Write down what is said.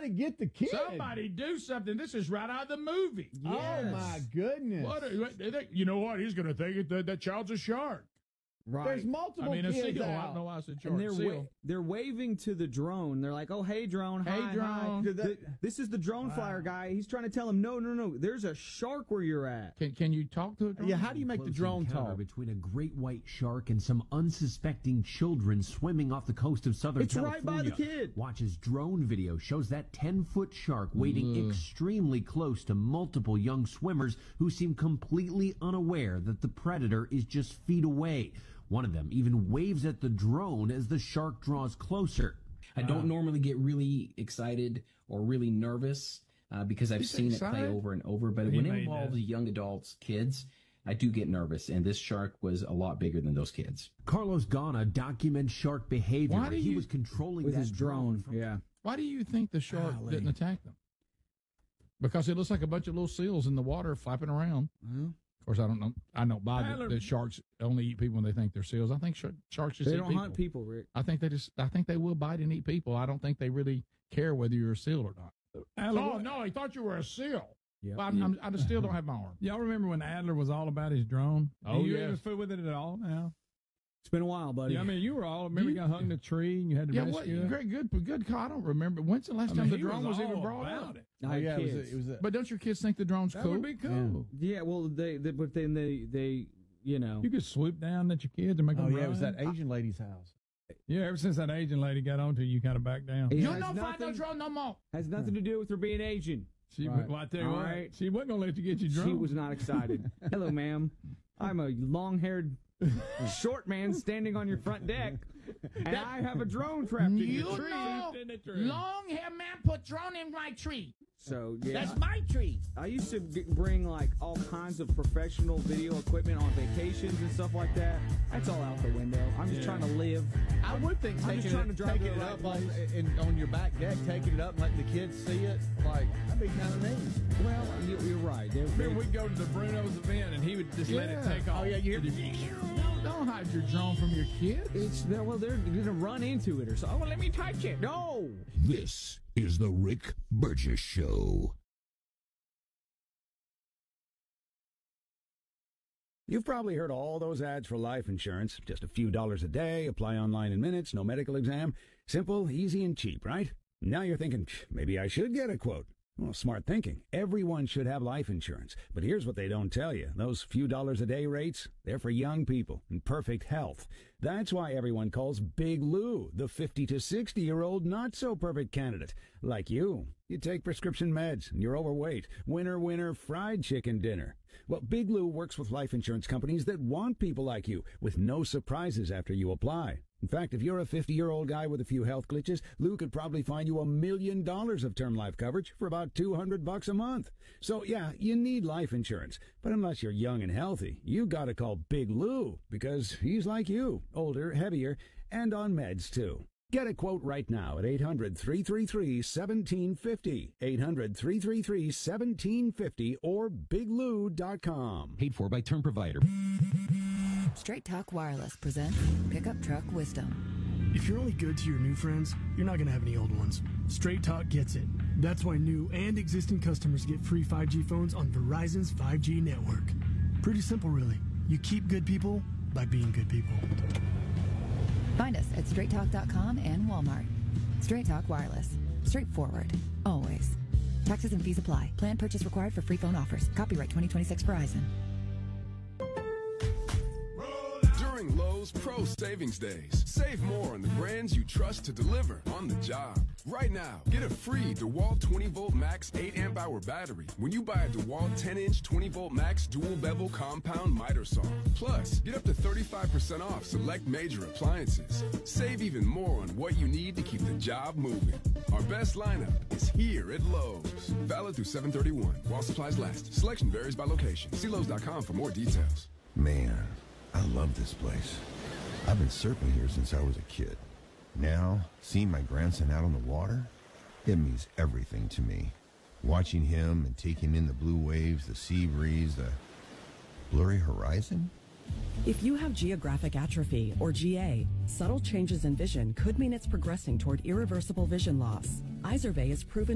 Somebody get the kid. Somebody do something. This is right out of the movie. Yes. Oh, my goodness. You know what? He's going to think that child's a shark. Right. There's multiple a kids seal. out. I don't know why I said shark. And they're waving to the drone. They're like, "Oh, hey, drone. Hey, hi, drone." Hi. This is the drone flyer guy. He's trying to tell him, no. There's a shark where you're at. Can you talk to a drone? Yeah, how do you make the drone talk? Between a great white shark and some unsuspecting children swimming off the coast of Southern California. It's right by the kid. Watch his drone video shows that 10-foot shark wading extremely close to multiple young swimmers who seem completely unaware that the predator is just feet away. One of them even waves at the drone as the shark draws closer. I don't normally get really excited or really nervous because I've seen it play over and over. But when it involves young adults, kids, I do get nervous. And this shark was a lot bigger than those kids. Carlos Gana documents shark behavior. He was controlling with that his drone. Yeah. Why do you think the shark didn't attack them? Because it looks like a bunch of little seals in the water flapping around. Well, of course, I don't know. I don't buy that sharks only eat people when they think they're seals. I think sharks just they eat don't people. hunt people, Rick. I think they will bite and eat people. I don't think they really care whether you're a seal or not. Oh no, he thought you were a seal. Yep. Well, I still don't have my arm. Y'all remember when Adler was all about his drone? Oh, you yes. ever fool with it at all now? It's been a while, buddy. Yeah, I mean, you were all, remember you got hung in a tree and you had to rescue it? Great, good call. I don't remember. When's the last time the drone was even brought out? It was but don't your kids think the drone's that cool? would be cool. Yeah, well, but then they you know. You could swoop down at your kids and make them run. It was that Asian lady's house. Yeah, ever since that Asian lady got onto you, kind of backed down. You'll not find no drone no more. Has nothing to do with her being Asian. Well, I tell you what, she wasn't going to let you get your drone. She was not excited. Hello, ma'am. I'm a long-haired short man standing on your front deck, and I have a drone trapped in your tree. Long-haired man put drone in my tree. So, yeah. That's my tree. I used to bring, like, all kinds of professional video equipment on vacations and stuff like that. That's all out the window. I'm just trying to live. I would think taking it up on your back deck, taking it up and letting the kids see it, like, that'd be kind of neat. Well, you're right. Remember, we'd go to the Bruno's event, and he would just let it take off. Oh, yeah, you hear Don't hide your drone from your kids. they're going to run into it or something. Oh, well, let me touch it. No. This is the Rick Burgess Show. You've probably heard all those ads for life insurance. Just a few dollars a day, apply online in minutes, no medical exam. Simple, easy, and cheap, right? Now you're thinking, maybe I should get a quote. Well, smart thinking. Everyone should have life insurance. But here's what they don't tell you. Those few dollars a day rates, they're for young people in perfect health. That's why everyone calls Big Lou the 50 to 60-year-old not-so-perfect candidate. Like you. You take prescription meds, and you're overweight. Winner, fried chicken dinner. Well, Big Lou works with life insurance companies that want people like you, with no surprises after you apply. In fact, if you're a 50-year-old guy with a few health glitches, Lou could probably find you $1 million of term life coverage for about $200 a month. So, yeah, you need life insurance. But unless you're young and healthy, you gotta call Big Lou, because he's like you, older, heavier, and on meds, too. Get a quote right now at 800-333-1750, 800-333-1750, or biglou.com. Paid for by Term Provider. Straight Talk Wireless presents Pickup Truck Wisdom. If you're only good to your new friends, you're not going to have any old ones. Straight Talk gets it. That's why new and existing customers get free 5G phones on Verizon's 5G network. Pretty simple, really. You keep good people by being good people. Find us at straighttalk.com and Walmart. Straight Talk Wireless. Straightforward. Always. Taxes and fees apply. Plan purchase required for free phone offers. Copyright 2026 Verizon. During Lowe's Pro Savings Days, save more on the brands you trust to deliver on the job. Right now, get a free DeWalt 20-volt max 8-amp-hour battery when you buy a DeWalt 10-inch 20-volt max dual-bevel compound miter saw. Plus, get up to 35% off select major appliances. Save even more on what you need to keep the job moving. Our best lineup is here at Lowe's. Valid through 7/31 while supplies last. Selection varies by location. See Lowe's.com for more details. Man, I love this place. I've been surfing here since I was a kid. Now, seeing my grandson out on the water, it means everything to me. Watching him and taking in the blue waves, the sea breeze, the blurry horizon. If you have geographic atrophy, or GA, subtle changes in vision could mean it's progressing toward irreversible vision loss. Izervay is proven